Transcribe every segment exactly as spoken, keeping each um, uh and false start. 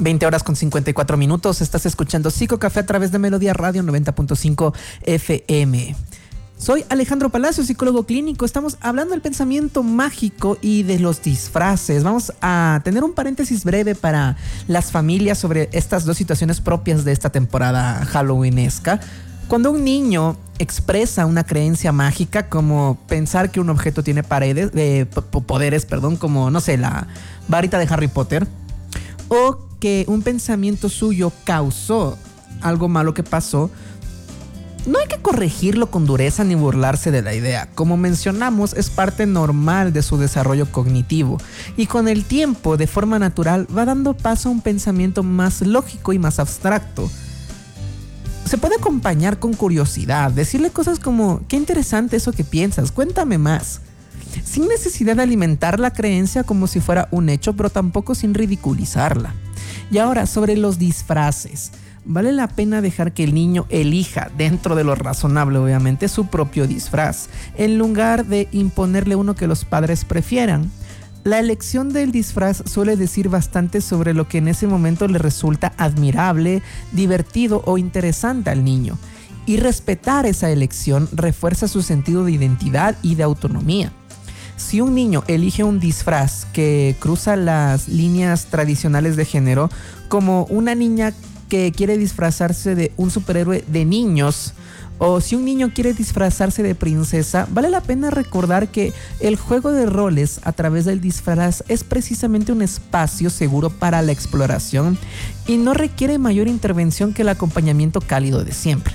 veinte horas con cincuenta y cuatro minutos. Estás escuchando Psico Café a través de Melodía Radio noventa punto cinco F M. Soy Alejandro Palacio, psicólogo clínico. Estamos hablando del pensamiento mágico y de los disfraces. Vamos a tener un paréntesis breve para las familias sobre estas dos situaciones propias de esta temporada halloweenesca. Cuando un niño expresa una creencia mágica, como pensar que un objeto tiene paredes, eh, poderes, perdón, como, no sé, la varita de Harry Potter, o que un pensamiento suyo causó algo malo que pasó, no hay que corregirlo con dureza ni burlarse de la idea. Como mencionamos, es parte normal de su desarrollo cognitivo y con el tiempo, de forma natural, va dando paso a un pensamiento más lógico y más abstracto. Se puede acompañar con curiosidad, decirle cosas como: qué interesante eso que piensas, cuéntame más, sin necesidad de alimentar la creencia como si fuera un hecho, pero tampoco sin ridiculizarla. Y ahora, sobre los disfraces. Vale la pena dejar que el niño elija, dentro de lo razonable obviamente, su propio disfraz, en lugar de imponerle uno que los padres prefieran. La elección del disfraz suele decir bastante sobre lo que en ese momento le resulta admirable, divertido o interesante al niño. Y respetar esa elección refuerza su sentido de identidad y de autonomía. Si un niño elige un disfraz que cruza las líneas tradicionales de género, como una niña que quiere disfrazarse de un superhéroe de niños, o si un niño quiere disfrazarse de princesa, vale la pena recordar que el juego de roles a través del disfraz es precisamente un espacio seguro para la exploración y no requiere mayor intervención que el acompañamiento cálido de siempre.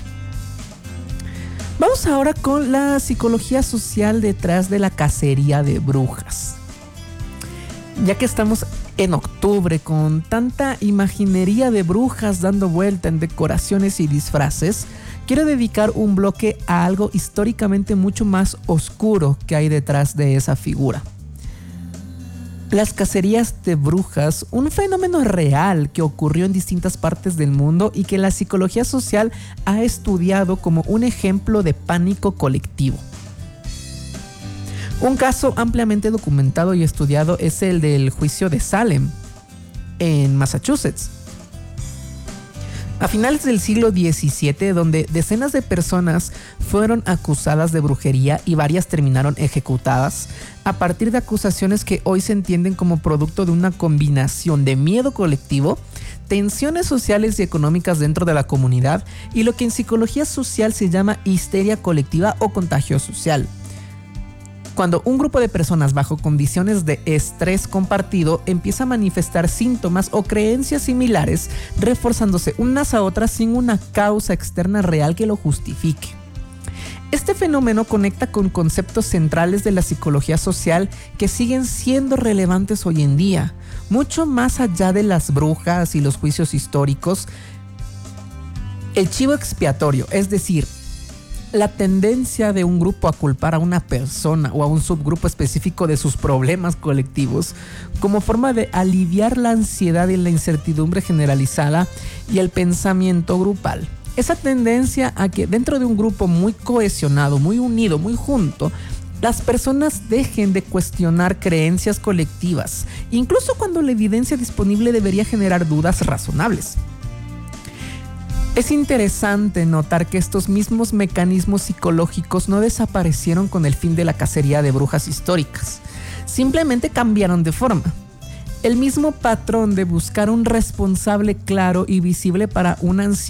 Vamos ahora con la psicología social detrás de la cacería de brujas. Ya que estamos en octubre con tanta imaginería de brujas dando vuelta en decoraciones y disfraces, quiero dedicar un bloque a algo históricamente mucho más oscuro que hay detrás de esa figura. Las cacerías de brujas, un fenómeno real que ocurrió en distintas partes del mundo y que la psicología social ha estudiado como un ejemplo de pánico colectivo. Un caso ampliamente documentado y estudiado es el del juicio de Salem, en Massachusetts. A finales del siglo diecisiete, donde decenas de personas fueron acusadas de brujería y varias terminaron ejecutadas, a partir de acusaciones que hoy se entienden como producto de una combinación de miedo colectivo, tensiones sociales y económicas dentro de la comunidad y lo que en psicología social se llama histeria colectiva o contagio social. Cuando un grupo de personas bajo condiciones de estrés compartido empieza a manifestar síntomas o creencias similares, reforzándose unas a otras sin una causa externa real que lo justifique. Este fenómeno conecta con conceptos centrales de la psicología social que siguen siendo relevantes hoy en día, mucho más allá de las brujas y los juicios históricos. El chivo expiatorio, es decir, la tendencia de un grupo a culpar a una persona o a un subgrupo específico de sus problemas colectivos como forma de aliviar la ansiedad y la incertidumbre generalizada y el pensamiento grupal. Esa tendencia a que dentro de un grupo muy cohesionado, muy unido, muy junto, las personas dejen de cuestionar creencias colectivas, incluso cuando la evidencia disponible debería generar dudas razonables. Es interesante notar que estos mismos mecanismos psicológicos no desaparecieron con el fin de la cacería de brujas históricas, simplemente cambiaron de forma. El mismo patrón de buscar un responsable claro y visible para una ansiedad